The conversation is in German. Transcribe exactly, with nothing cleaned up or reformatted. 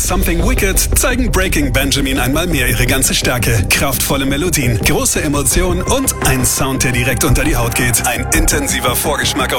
Something Wicked zeigen Breaking Benjamin einmal mehr ihre ganze Stärke. Kraftvolle Melodien, große Emotionen und ein Sound, der direkt unter die Haut geht. Ein intensiver Vorgeschmack auf